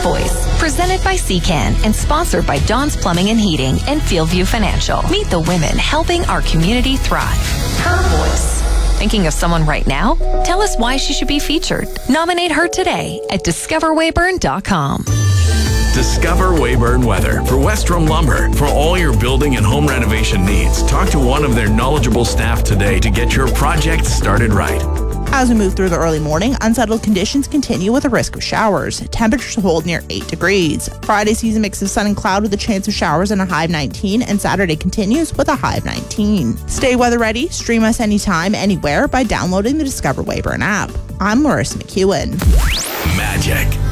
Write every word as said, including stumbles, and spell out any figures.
Voice, presented by C C A N and sponsored by Dawn's Plumbing and Heating and Fieldview Financial. Meet the women helping our community thrive. Her Voice. Thinking of someone right now? Tell us why she should be featured. Nominate her today at discover wayburn dot com. Discover Wayburn Weather for Westrom Lumber. For all your building and home renovation needs, talk to one of their knowledgeable staff today to get your project started right. As we move through the early morning, unsettled conditions continue with a risk of showers. Temperatures hold near eight degrees. Friday sees a mix of sun and cloud with a chance of showers and a high of nineteen, and Saturday continues with a high of nineteen. Stay weather ready. Stream us anytime, anywhere by downloading the Discover Wayburn app. I'm Larissa McEwen. Magic